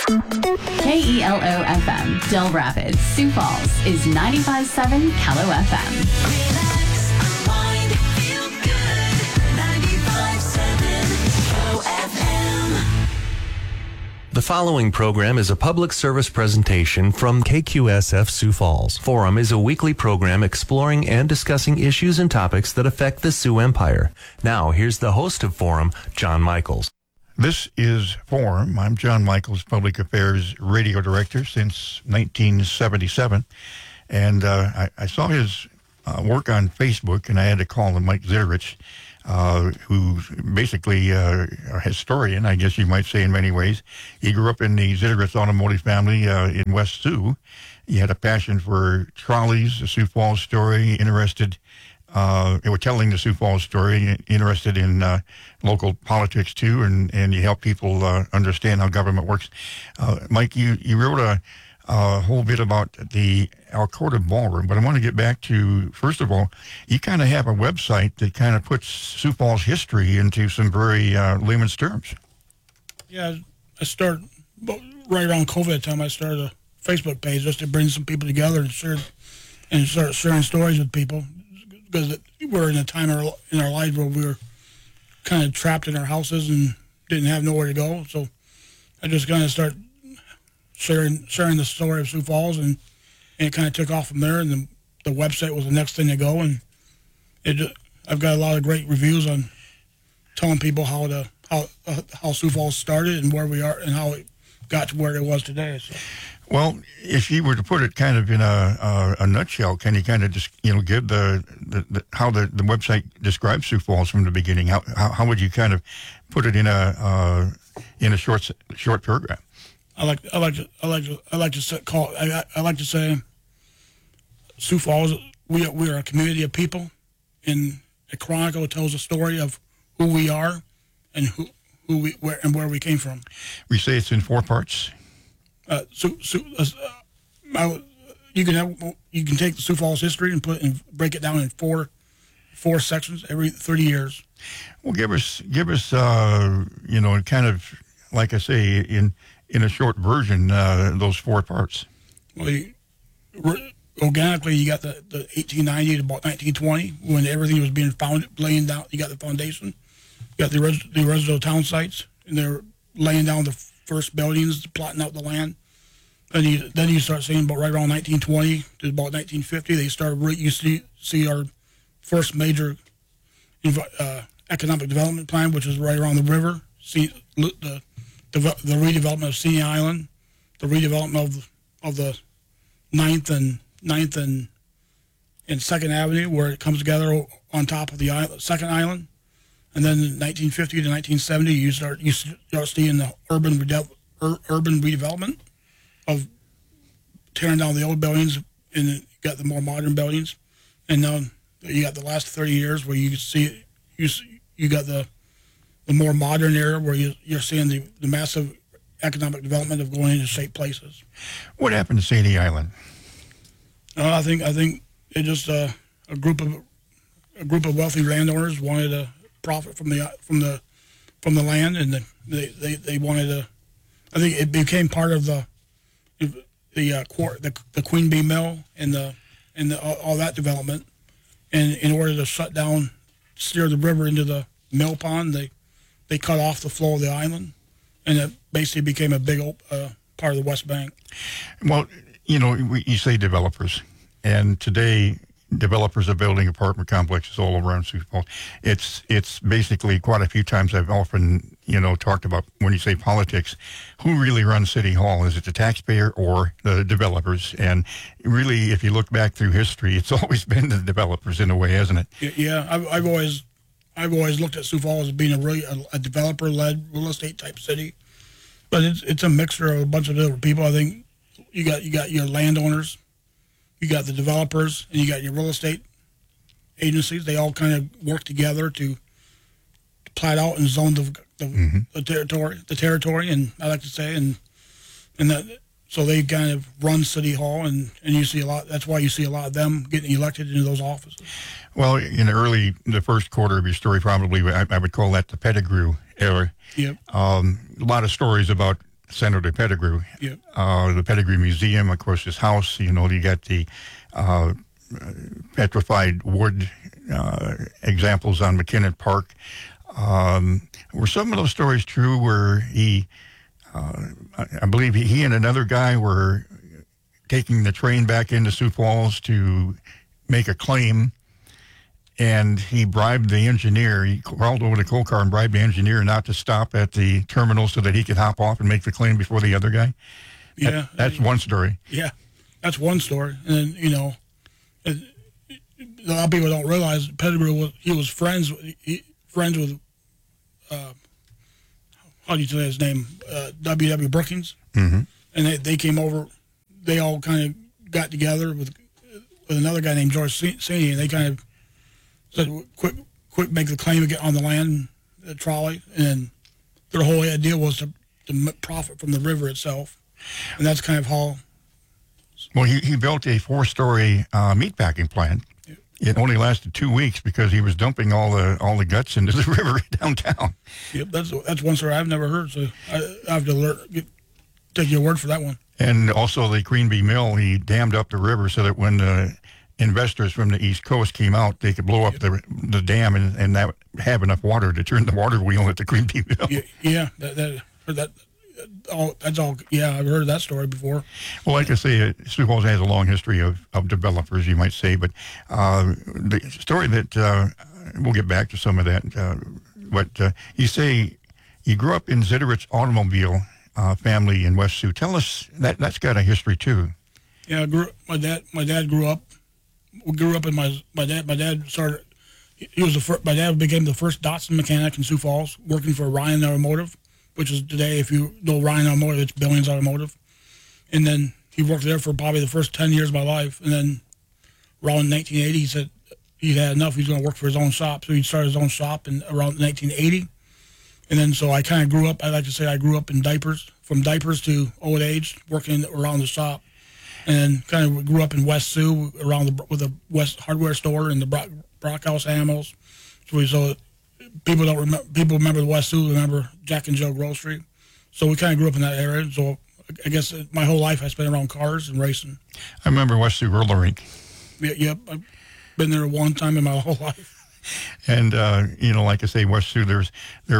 KELO FM, Del Rapids, Sioux Falls is 95.7 KELO FM. Relax, unwind, feel good. 95.7 KELO FM. The following program is a public service presentation from KQSF Sioux Falls. Forum is a weekly program exploring and discussing issues and topics that affect the Sioux Empire. Now, here's the host of Forum, John Michaels. This is Forum. I'm John Michaels, Public Affairs Radio Director since 1977. And I saw his work on Facebook, and I had to call him Mike Ziterich, who's basically a historian, I guess you might say in many ways. He grew up in the Ziterich automotive family in West Sioux. He had a passion for trolleys, the Sioux Falls story, they were telling the Sioux Falls story, interested in local politics too, and you help people understand how government works. Mike, you wrote a whole bit about the Alcorta Ballroom, but I want to get back to, first of all, you kind of have a website that kind of puts Sioux Falls history into some very layman's terms. Yeah, I started right around COVID time. I started a Facebook page just to bring some people together and start sharing stories with people. Because we're in a time in our lives where we were kind of trapped in our houses and didn't have nowhere to go. So I just kind of started sharing the story of Sioux Falls, and it kind of took off from there. And the website was the next thing to go. And I've got a lot of great reviews on telling people how Sioux Falls started and where we are and how it got to where it was today. So. Well, if you were to put it kind of in a nutshell, can you kind of just give the how the website describes Sioux Falls from the beginning? How would you kind of put it in a short paragraph? I like to say Sioux Falls. We are a community of people, and a chronicle tells a story of who we are and where we came from. We say it's in 4 parts. You can take the Sioux Falls history and break it down in four sections every 30 years. Well, give us kind of, like I say, in a short version, those 4 parts. Well, organically, you got the 1890 to about 1920 when everything was being laying down. You got the foundation, you got the original town sites, and they're laying down the first buildings, plotting out the land. And then you start seeing about right around 1920 to about 1950, they started you see our first major economic development plan, which is right around the river. See the redevelopment of Seney Island, the redevelopment of the 9th and 2nd Avenue, where it comes together on top of the second island. And then in 1950 to 1970, you start seeing the urban redevelopment of tearing down the old buildings, and you got the more modern buildings. And now you got the last 30 years where you see you got the more modern era where you're seeing the massive economic development of going into safe places. What happened to Seney Island? I think it just a group of wealthy landowners wanted to profit from the land, and they wanted to. I think it became part of the Queen Bee Mill and all that development, and in order to steer the river into the mill pond, they cut off the flow of the island, and it basically became a big part of the West Bank. Well, you say developers, and today developers are building apartment complexes all around Sioux Falls. It's basically quite a few times I've often talked about when you say politics, who really runs City Hall? Is it the taxpayer or the developers? And really, if you look back through history, it's always been the developers in a way, hasn't it? Yeah, I've always looked at Sioux Falls as being a developer-led real estate type city, but it's a mixture of a bunch of different people. I think you got your landowners, you got the developers, and you got your real estate agencies. They all kind of work together to plat out and zone the territory, and I like to say, and that so they kind of run City Hall, and you see a lot. That's why you see a lot of them getting elected into those offices. Well, in the first quarter of your story, probably I would call that the Pettigrew era. Yep. A lot of stories about Senator Pettigrew. Yeah. The Pettigrew Museum, of course, his house. You got the petrified wood examples on McKinnon Park. Were some of those stories true where he, I believe he and another guy were taking the train back into Sioux Falls to make a claim, and he bribed the engineer. He crawled over the coal car and bribed the engineer not to stop at the terminal so that he could hop off and make the claim before the other guy? Yeah. That's one story. Yeah, that's one story. And then, a lot of people don't realize Pettigrew was friends with how do you say his name? W.W. Brookings. Mm-hmm. And they came over. They all kind of got together with another guy named George Saney, and they kind of said, quick, make the claim and get on the land, the trolley. And their whole idea was to profit from the river itself. And that's kind of how. Well, he built a 4-story meatpacking plant. It only lasted 2 weeks because he was dumping all the guts into the river downtown. Yep, that's one story I've never heard. So I have to take your word for that one. And also the Green Bee Mill, he dammed up the river so that when the investors from the East Coast came out, they could blow up the dam and that would have enough water to turn the water wheel at the Green Bee Mill. Yeah, that's all. Yeah, I've heard that story before. Well, like I say, Sioux Falls has a long history of developers, you might say, but the story that we'll get back to some of that. But you say you grew up in Zitteritz automobile family in West Sioux. Tell us that's got a history too. Yeah, my dad grew up. We grew up in my dad. My dad started. He was my dad became the first Datsun mechanic in Sioux Falls, working for Ryan Automotive, which is today, if you know Ryan Automotive, it's Billings Automotive. And then he worked there for probably the first 10 years of my life. And then around 1980, he said he had enough. He's going to work for his own shop. So he started his own shop in around 1980. And then so I kind of grew up, I like to say I grew up in diapers, from diapers to old age, working around the shop. And then kind of grew up in West Sioux with the West Hardware store and the Brockhouse Animals. So people don't remember. People remember the West Sioux. Remember Jack and Joe Grocery. So we kind of grew up in that area. So I guess my whole life I spent around cars and racing. I remember West Sioux roller rink. Yep, I've been there one time in my whole life. And like I say, West Sioux. There was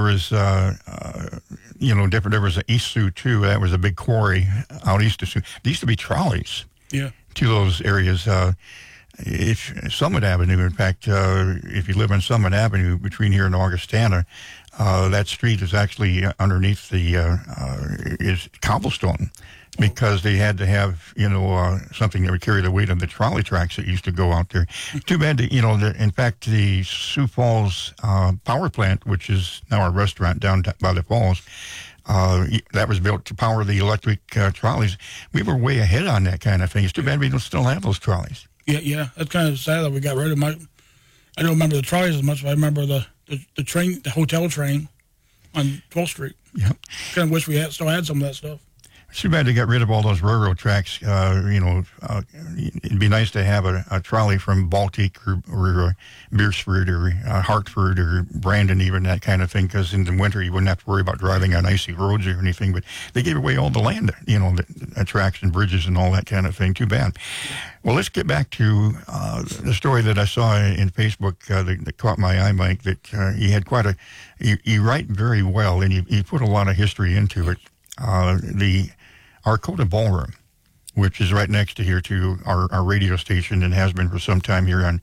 different. There was an East Sioux too. That was a big quarry out east of Sioux. There used to be trolleys. Yeah. To those areas. If Summit Avenue, in fact, if you live on Summit Avenue between here and Augustana, that street is actually underneath is cobblestone because they had to have, something that would carry the weight of the trolley tracks that used to go out there. Too bad that, in fact, the Sioux Falls power plant, which is now a restaurant down by the falls, that was built to power the electric trolleys. We were way ahead on that kind of thing. It's too bad we don't still have those trolleys. Yeah, that's kind of sad that we got rid of them. I don't remember the trolleys as much, but I remember the train, the hotel train on 12th Street. Yep. Kind of wish we had still had some of that stuff. It's too bad they got rid of all those railroad tracks. It'd be nice to have a trolley from Baltic or Beersford or Hartford or Brandon, even that kind of thing, because in the winter you wouldn't have to worry about driving on icy roads or anything. But they gave away all the land, the tracks and bridges and all that kind of thing. Too bad. Well, let's get back to the story that I saw in Facebook that caught my eye, Mike, that he had quite you write very well, and you put a lot of history into it. The Arcota Ballroom, which is right next to here to our radio station and has been for some time here on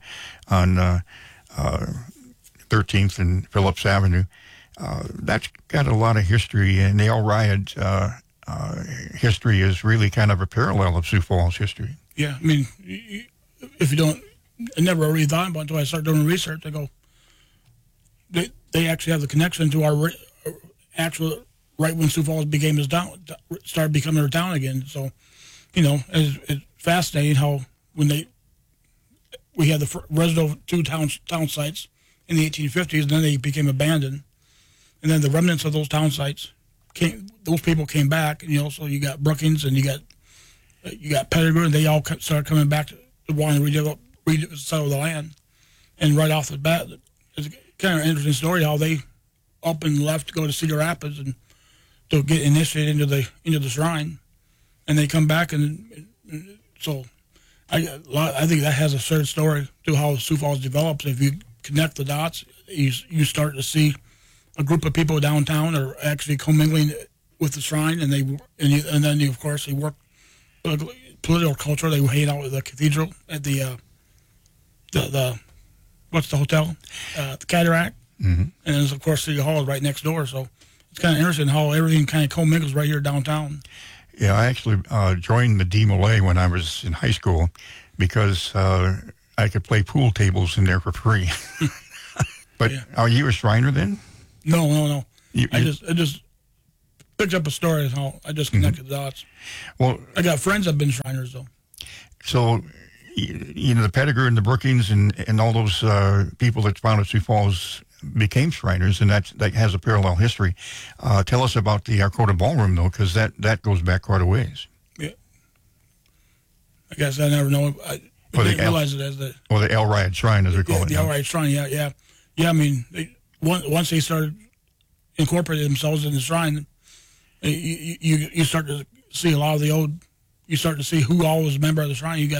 13th and Phillips Avenue. That's got a lot of history, and the El Riad history is really kind of a parallel of Sioux Falls history. Yeah, I mean, if you don't, I never really thought about it until I started doing research. I go, they actually have the connection to our actual, right when Sioux Falls started becoming a town again. So, it's fascinating how when we had the residential two town sites in the 1850s, and then they became abandoned, and then the remnants of those town sites those people came back, so you got Brookings and you got Pettigrew, and they all started coming back to wanting to resettle the land. And right off the bat, it's kind of an interesting story how they up and left to go to Cedar Rapids, and to get initiated into the shrine, and they come back, and so I think that has a certain story to how Sioux Falls develops. If you connect the dots, you start to see a group of people downtown are actually commingling with the shrine, and then of course they work political culture. They hang out at the cathedral at the what's the hotel, the Cataract, and then of course City Hall is right next door. So it's kind of interesting how everything kind of commingles right here downtown. Yeah, I actually joined the DMLA when I was in high school because I could play pool tables in there for free. But are you a Shriner then? No. I just picked up a story of how I just connected the dots. Well, I got friends that have been Shriners though. So, you know, the Pettigrew and the Brookings and all those people that founded Sioux Falls became Shriners, and that has a parallel history. Tell us about the Arcota Ballroom, though, because that goes back quite a ways. Yeah. I guess I never know. I didn't realize it as the... Or the Elrod Shrine, as we call it. The Elrod Shrine, yeah. Yeah, I mean, once they started incorporating themselves in the shrine, you start to see a lot of the old... You start to see who all was a member of the shrine. You got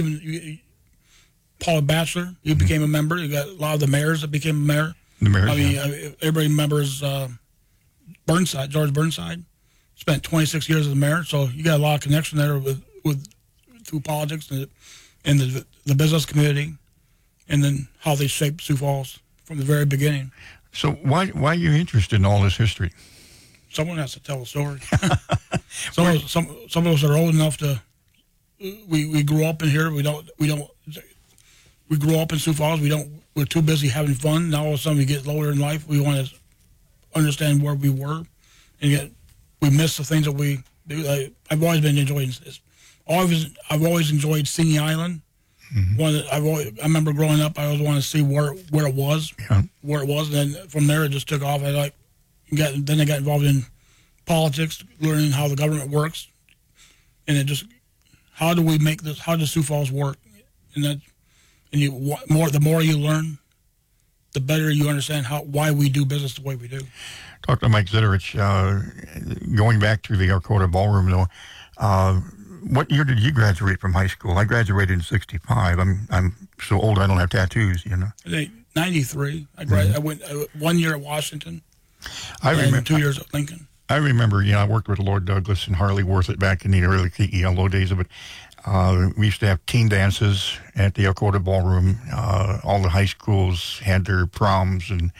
Paul Batchelor, he became a member. You got a lot of the mayors that became a mayor. The mayors, I mean, everybody remembers Burnside, George Burnside. Spent 26 years as a mayor, so you got a lot of connection there with through politics and the business community, and then how they shaped Sioux Falls from the very beginning. So why are you interested in all this history? Someone has to tell a story. Some of us are old enough to. We grew up in here. We grew up in Sioux Falls. We're too busy having fun. Now all of a sudden we get lower in life. We want to understand where we were, and yet we miss the things that we do. I've always been enjoying this. I've always enjoyed Singing Island. I remember growing up, I always wanted to see where it was, and then from there it just took off. Then I got involved in politics, learning how the government works, and it just, how do we make this? How does Sioux Falls work? The more you learn, the better you understand why we do business the way we do. Talk to Mike Zitterich. Going back to the Arcota Ballroom, though, what year did you graduate from high school? I graduated in '65. I'm so old I don't have tattoos. You know. 93. I went 1 year at Washington. I remember 2 years at Lincoln. I remember, I worked with Lord Douglas and Harley Worth back in the early KELO days of it. We used to have teen dances at the Arcota Ballroom. All the high schools had their proms and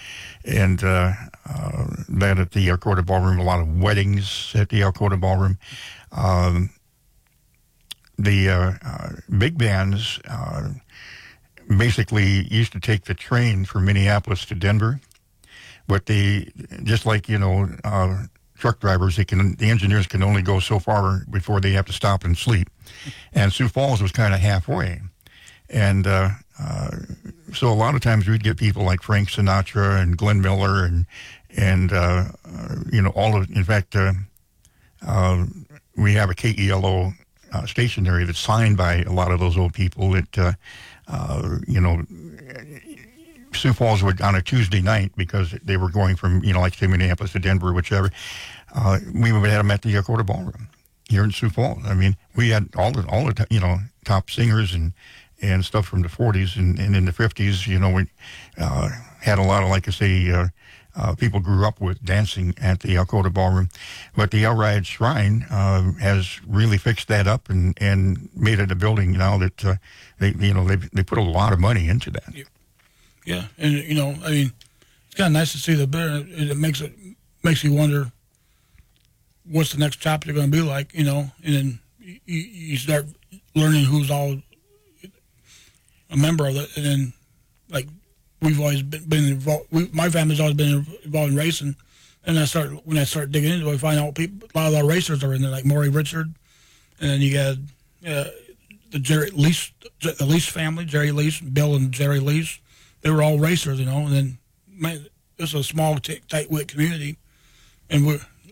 that at the Arcota Ballroom. A lot of weddings at the Arcota Ballroom. The big bands basically used to take the train from Minneapolis to Denver, but just like truck drivers, the engineers can only go so far before they have to stop and sleep. And Sioux Falls was kind of halfway. And so a lot of times we'd get people like Frank Sinatra and Glenn Miller and all of, in fact, we have a KELO stationery that's signed by a lot of those old people that, Sioux Falls would, on a Tuesday night, because they were going from, like say Minneapolis to Denver, whichever, we would have them at the Arcota Ballroom here in Sioux Falls. I mean, we had all the top singers and stuff from the 40s and in the 50s. We had a lot of, like I say, people grew up with dancing at the Arcota Ballroom. But the Elrod Shrine has really fixed that up and made it a building now that they put a lot of money into that. Yeah, and I mean, it's kind of nice to see the better. It makes you wonder what's the next chapter going to be like, and then you start learning who's all a member of it, and then like we've always been involved. My family's always been involved in racing, and when I start digging into it, I find out a lot of our racers are in there, like Maury Richard, and then you got the Lease family, Jerry Lease, Bill and Jerry Lease. They were all racers, and then it's a small, tight-knit community, and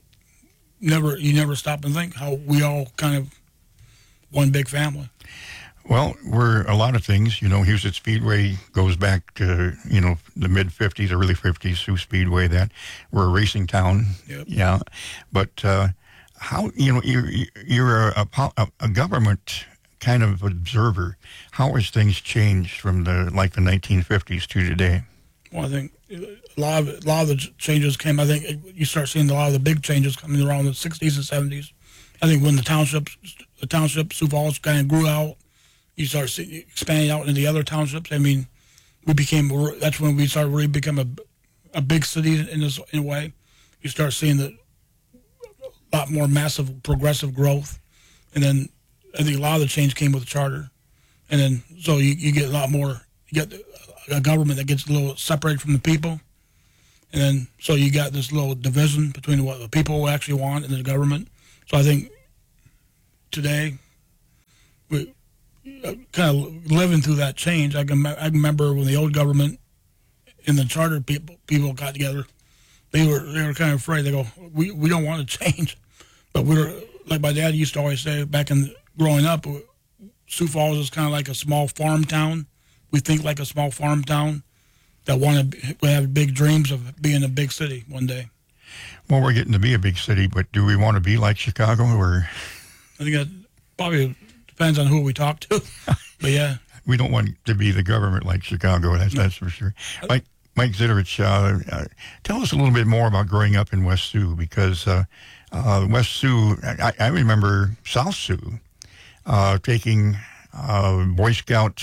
you never stop and think how we all kind of one big family. Well, we're a lot of things. Houston Speedway goes back to, the mid-'50s, early '50s, Sioux Speedway, that. We're a racing town. Yep. Yeah. But how, you're a government kind of observer. How has things changed from the 1950s to today? Well, I think a lot of the changes came. I think you start seeing a lot of the big changes coming around the '60s and '70s. I think when the township Sioux Falls kind of grew out, you start expanding out into the other townships. I mean, that's when we started really become a big city in a way. You start seeing a lot more massive progressive growth, and then I think a lot of the change came with the charter, and then so you get a lot more. You get a government that gets a little separated from the people, and then so you got this little division between what the people actually want and the government. So I think today we kind of living through that change. I remember when the old government and the charter people got together, they were kind of afraid. They go, we don't want to change, but we were like my dad used to always say back in growing up, Sioux Falls is kind of like a small farm town. We think like a small farm town that we have big dreams of being a big city one day. Well, we're getting to be a big city, but do we want to be like Chicago? Or I think that probably depends on who we talk to. But yeah, we don't want to be the government like Chicago. That's for sure. Mike Zitterich, tell us a little bit more about growing up in West Sioux, because West Sioux, I remember South Sioux taking Boy Scout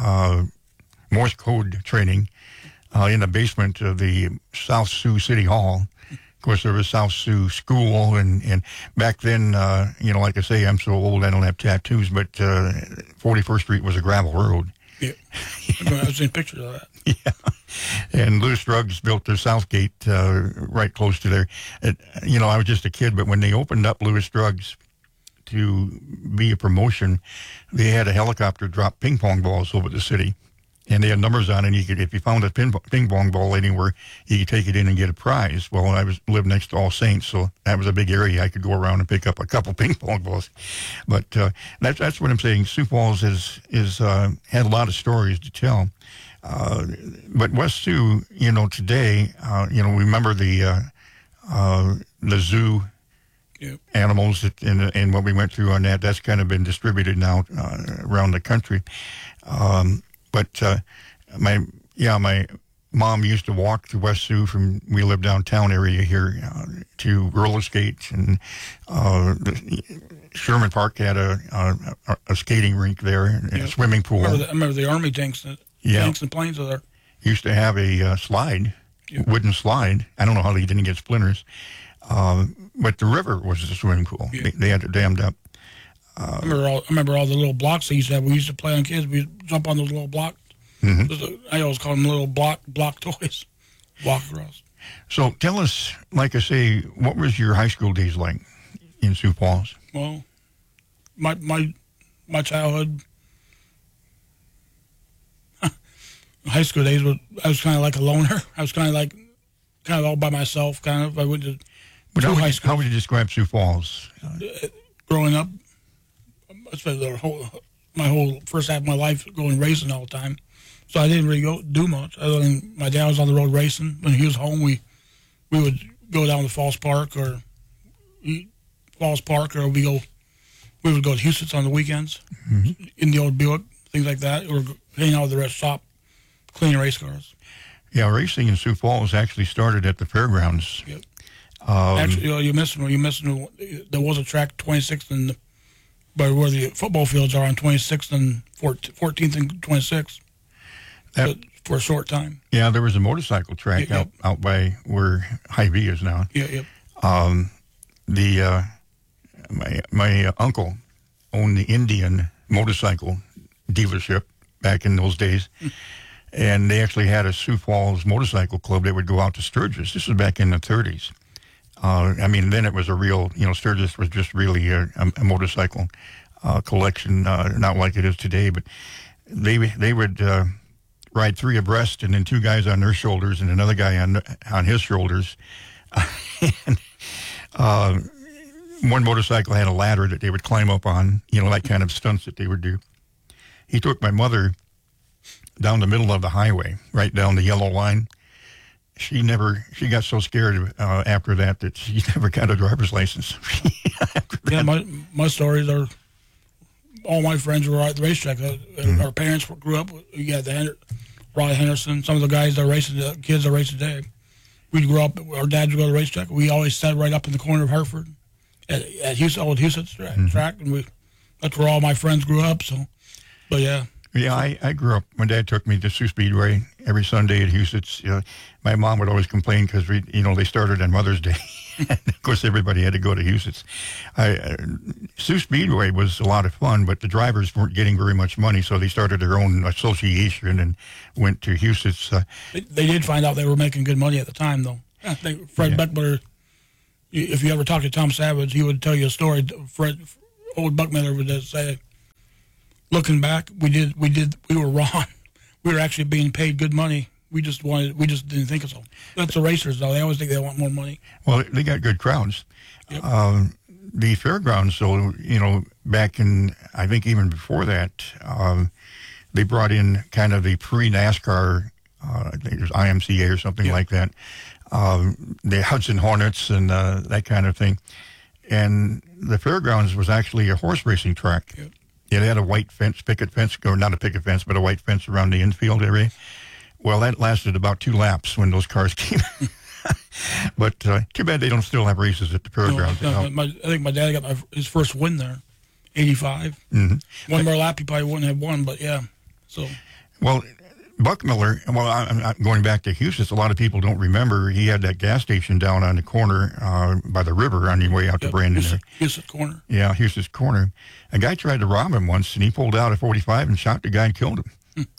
Morse code training in the basement of the South Sioux City Hall. Of course, there was South Sioux School, and back then, like I say, I'm so old I don't have tattoos, but 41st Street was a gravel road. yeah. I've seen pictures of that. Yeah, and Louis Druggs built their Southgate right close to there. I was just a kid, but when they opened up Louis Druggs to be a promotion, they had a helicopter drop ping pong balls over the city, and they had numbers on it. And if you found a ping pong ball anywhere, you could take it in and get a prize. Well, I lived next to All Saints, so that was a big area. I could go around and pick up a couple ping pong balls. But that's what I'm saying. Sioux Falls had a lot of stories to tell. But West Sioux, today, we remember the zoo. Yep. Animals and what we went through on that. That's kind of been distributed now around the country. But my mom used to walk to West Sioux we live downtown area here to roller skate, and Sherman Park had a skating rink there, and a swimming pool. I remember the Army tanks and planes are there. Used to have a slide, wooden slide. I don't know how they didn't get splinters. But the river was the swimming pool. Yeah. They had it dammed up. I remember all the little blocks they used to have. We used to play on kids. We jump on those little blocks. Mm-hmm. I always call them little block toys. Walk across. So tell us, like I say, what was your high school days like in Sioux Falls? Well, my childhood, high school days I was kind of like a loner. I was kind of all by myself. I went to high school. How would you describe Sioux Falls? Growing up, I spent my whole first half of my life going racing all the time. So I didn't really do much. Other than my dad was on the road racing. When he was home, we would go down to Falls Park or we would go to Houston's on the weekends in the old Buick, things like that, or hang out at the rest shop, cleaning race cars. Yeah, racing in Sioux Falls actually started at the fairgrounds. Yep. Actually, you're missing. There was a track 26th by where the football fields are on 26th and 14th and 26th. For a short time. Yeah, there was a motorcycle track out by where Hy-Vee is now. Yeah, my uncle owned the Indian motorcycle dealership back in those days. And they actually had a Sioux Falls motorcycle club. They would go out to Sturgis. This was back in the 30s. Then it was a real, Sturgis was just really a motorcycle collection, not like it is today. But they would ride three abreast, and then two guys on their shoulders and another guy on his shoulders. And one motorcycle had a ladder that they would climb up on, that kind of stunts that they would do. he took my mother down the middle of the highway, right down the yellow line. She got so scared after that she never got a driver's license. Yeah, my stories are, all my friends were at the racetrack. Our parents grew up, you got Rod Henderson, some of the guys that are racing, the kids that race today. We grew up, our dads would go to the racetrack. We always sat right up in the corner of Hereford at Houston, old Houston track, and that's where all my friends grew up. So, but yeah. Yeah, I grew up. My dad took me to Sioux Speedway every Sunday at Huset's. My mom would always complain because they started on Mother's Day. And of course, everybody had to go to Huset's. Sioux Speedway was a lot of fun, but the drivers weren't getting very much money, so they started their own association and went to Huset's. They did find out they were making good money at the time, though. Fred Buckmiller, if you ever talk to Tom Savage, he would tell you a story. Old Buckmiller would say, looking back, we were wrong. We were actually being paid good money. We just didn't think so. That's the racers, though. They always think they want more money. Well, they got good crowds. Yep. The fairgrounds, so, back in, I think even before that, they brought in kind of the pre-NASCAR, I think it was IMCA or something like that, the Hudson Hornets and that kind of thing. And the fairgrounds was actually a horse racing track. Yep. It had a white fence, picket fence, or not a picket fence, but a white fence around the infield area. Well, that lasted about 2 laps when those cars came. But too bad they don't still have races at the fairgrounds. I think my dad got his first win there, 85. Mm-hmm. One more lap, he probably wouldn't have won, but yeah. So. Well, Buckmiller, I'm going back to Houston. A lot of people don't remember he had that gas station down on the corner by the river on your way out to Brandon. Houston Corner. Yeah, Houston's Corner. A guy tried to rob him once, and he pulled out a .45 and shot the guy and killed him.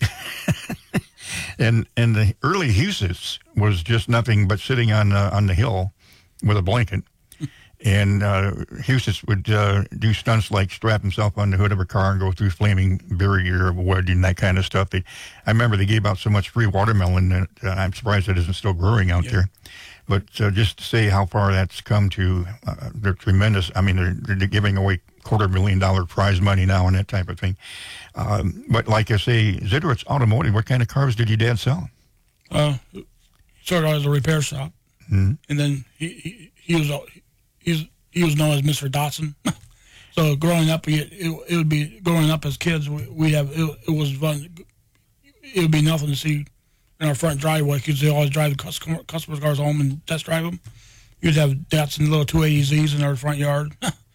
And the early Houston's was just nothing but sitting on the hill with a blanket. And Houston's would do stunts like strap himself on the hood of a car and go through flaming barrier of wood and that kind of stuff. I remember they gave out so much free watermelon that I'm surprised it isn't still growing out there. But just to say how far that's come to, they're tremendous. I mean, they're giving away $250,000 prize money now and that type of thing. But like I say, Zidowitz Automotive, what kind of cars did your dad sell? Started out as a repair shop, and then he was known as Mr. Dotson. So growing up, it would be growing up as kids. It was fun. It would be nothing to see in our front driveway because they always drive the customers' cars home and test drive them. You'd have Datsun little 280Zs in our front yard.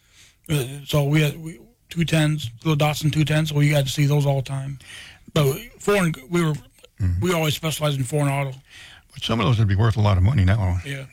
So we had 210s, little Datsun 210s. So we got to see those all the time. But we always specialized in foreign auto. But some of those would be worth a lot of money now. Yeah.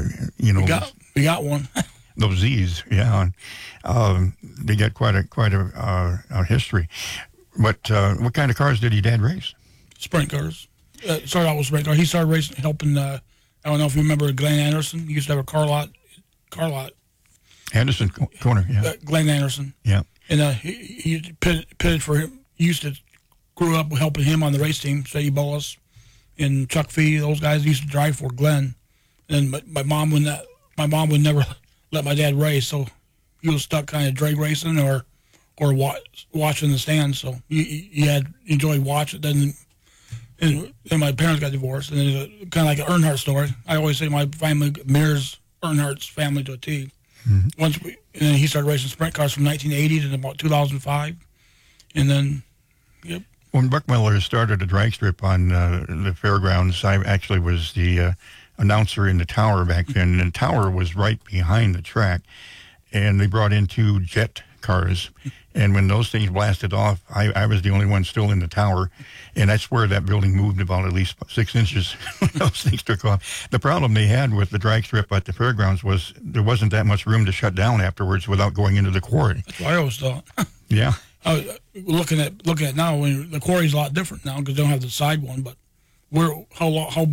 We got one. Those Z's, yeah. They got quite a history. But what kind of cars did your dad race? Sprint cars. Started out with sprint cars. He started racing, helping. I don't know if you remember Glenn Anderson. He used to have a car lot. Anderson Corner, yeah. Glenn Anderson. Yeah. And he pitted for him. Grew up helping him on the race team. Sadie Bolus and Chuck Fee. Those guys used to drive for Glenn. And my mom would never let my dad race, so he was stuck kind of drag racing or watching the stands. So he had enjoyed watching. And my parents got divorced, and it's kind of like an Earnhardt story. I always say my family mirrors Earnhardt's family to a T. Mm-hmm. And then he started racing sprint cars from 1980 to about 2005, and then, yep. When Buckmiller started a drag strip on the fairgrounds, I actually was the announcer in the tower back then, and the tower was right behind the track, and they brought in 2 jet cars, and when those things blasted off, I was the only one still in the tower, and that's where that building moved about at least 6 inches when those things took off. The problem they had with the drag strip at the fairgrounds was there wasn't that much room to shut down afterwards without going into the quarry. That's what I always thought. Yeah. Looking at now, when the quarry's a lot different now because they don't have the side one. But how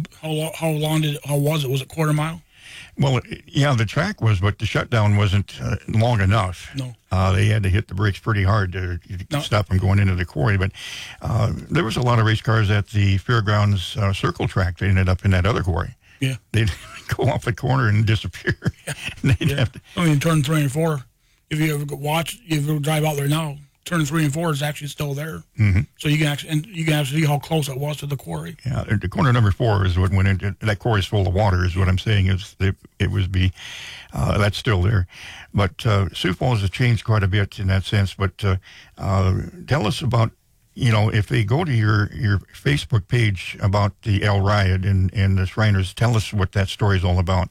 was it? Was it quarter mile? Well, yeah, the track was, but the shutdown wasn't long enough. No. They had to hit the brakes pretty hard to stop them going into the quarry. But there was a lot of race cars at the fairgrounds circle track. They ended up in that other quarry. Yeah. They'd go off the corner and disappear. And they'd have to. I mean, turn 3 and 4. If you ever drive out there now, turn 3 and 4 is actually still there. So you can actually see how close it was to the quarry. Yeah, the corner number 4 is what went into that quarry's full of water. Is what I'm saying is it was that's still there, but Sioux Falls has changed quite a bit in that sense. But tell us about, if they go to your Facebook page about the El Riot and the Shriners, tell us what that story is all about.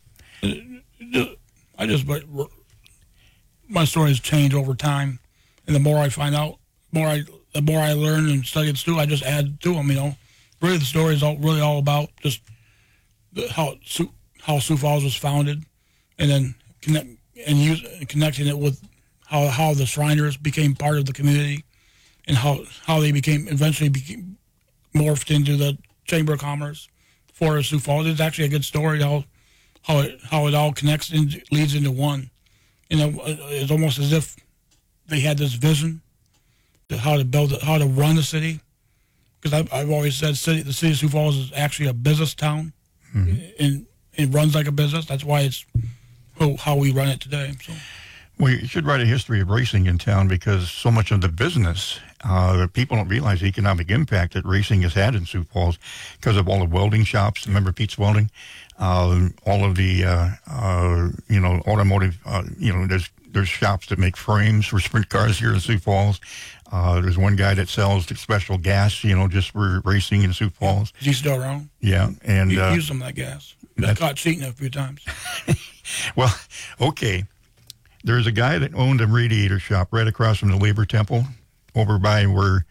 My story has changed over time, and the more I find out, the more I learn and study it too, I just add to them. Really the story is all about just how Sioux Falls was founded, and then connecting it with how the Shriners became part of the community, and how they eventually became morphed into the Chamber of Commerce for Sioux Falls. It's actually a good story how it all connects and leads into one. It's almost as if they had this vision to how to run the city. Because I've always said the city of Sioux Falls is actually a business town, and it runs like a business. That's why it's how we run it today. So. Well, you should write a history of racing in town, because so much of the business, people don't realize the economic impact that racing has had in Sioux Falls because of all the welding shops. Remember Pete's Welding? All of the, automotive, there's shops that make frames for sprint cars here in Sioux Falls. There's one guy that sells the special gas, just for racing in Sioux Falls. Is he still around? Yeah. And he used some of that gas. Got caught cheating a few times. Well, okay. There's a guy that owned a radiator shop right across from the Labor Temple, over by where,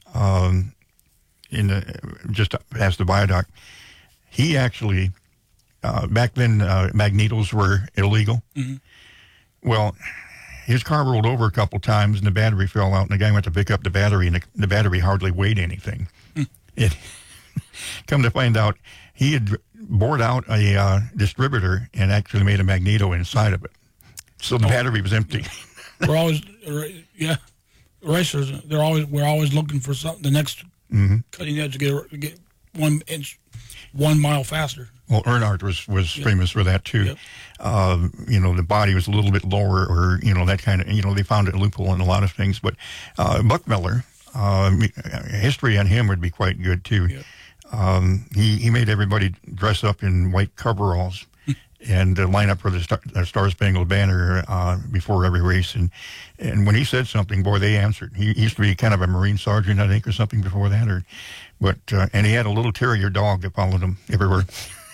just past the viaduct. He actually, back then, magnetos were illegal. Mm-hmm. Well, his car rolled over a couple times, and the battery fell out, and the guy went to pick up the battery, and the battery hardly weighed anything. Come to find out, he had bored out a distributor and actually made a magneto inside of it. So the battery was empty. We're always, racers. We're always looking for something, the next cutting edge to get 1 inch, 1 mile faster. Well, Earnhardt was famous for that too. Yep. The body was a little bit lower, or that kind of. They found a loophole in a lot of things. But Buck Miller, history on him would be quite good too. Yep. He made everybody dress up in white coveralls and line up for the Star Spangled Banner before every race. And when he said something, boy, they answered. He used to be kind of a Marine sergeant, I think, or something before that. And he had a little terrier dog that followed him everywhere.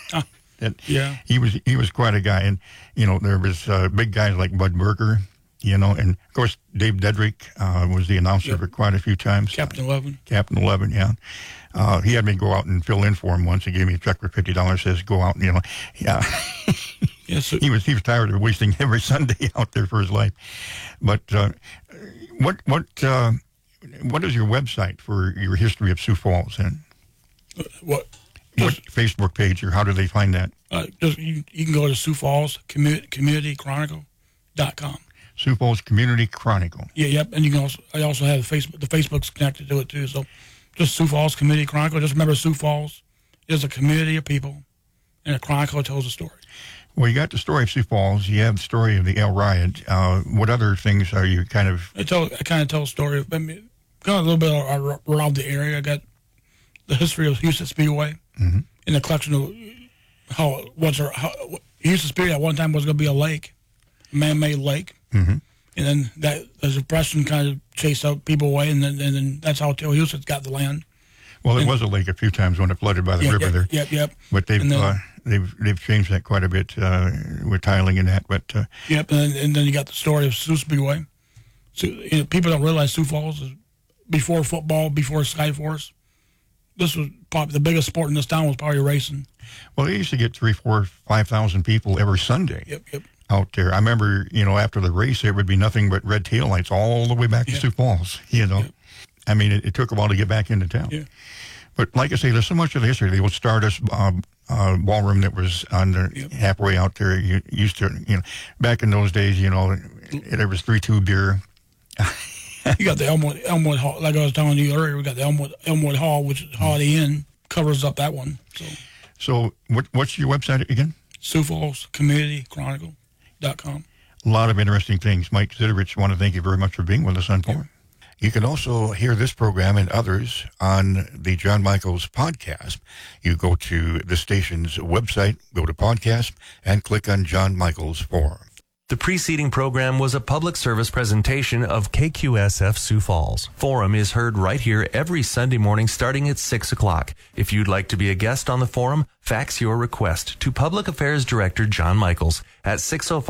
He was quite a guy. And, there was big guys like Bud Berger, and of course Dave Dedrick was the announcer for quite a few times. Captain 11, yeah. He had me go out and fill in for him once. He gave me a check for $50. Says go out, and he was tired of wasting every Sunday out there for his life. But what is your website for your history of Sioux Falls? And what Facebook page, or how do they find that? You can go to Sioux Falls Community Chronicle.com. Sioux Falls Community Chronicle. Yep. And I also have the Facebook's connected to it too. So just Sioux Falls Community Chronicle. Just remember, Sioux Falls is a community of people, and a chronicle tells a story. Well, you got the story of Sioux Falls. You have the story of the El Riot. What other things are you kind of? I kind of tell a story. Got a little bit around the area. I got the history of Houston Speedway in the collection of Houston Speedway at one time was going to be a lake, a man-made lake. Mm-hmm. And then the depression kind of chased out people away, and then that's how Houston got the land. Well, it was a lake a few times when it flooded by the river there. Yep. But they've changed that quite a bit with tiling and that. But and then you got the story of Sioux Speedway. So, people don't realize Sioux Falls is before football, before Skyforce. This was probably the biggest sport in this town was probably racing. Well, they used to get 3,000, 4,000, 5,000 people every Sunday. Yep. Out there. I remember, after the race, there would be nothing but red taillights all the way back to Sioux Falls, Yep. I mean, it took a while to get back into town. Yeah. But like I say, there's so much of the history. The old Stardust ballroom that was on the halfway out there. You used to, back in those days, there was 3-2 beer. You got the Elmwood Hall, like I was telling you earlier, we got the Elmwood Hall, which is Holiday Inn, covers up that one. So what's your website again? Sioux Falls Community Chronicle.com. A lot of interesting things. Mike Zidovich, want to thank you very much for being with us on Forum. You can also hear this program and others on the John Michaels podcast. You go to the station's website, go to podcast, and click on John Michaels Forum. The preceding program was a public service presentation of KQSF Sioux Falls. Forum is heard right here every Sunday morning starting at 6 o'clock. If you'd like to be a guest on the forum, fax your request to Public Affairs Director John Michaels at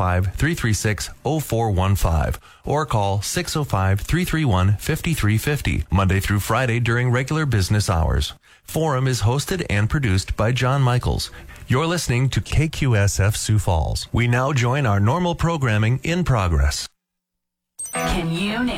605-336-0415 or call 605-331-5350 Monday through Friday during regular business hours. Forum is hosted and produced by John Michaels. You're listening to KQSF Sioux Falls. We now join our normal programming in progress. Can you name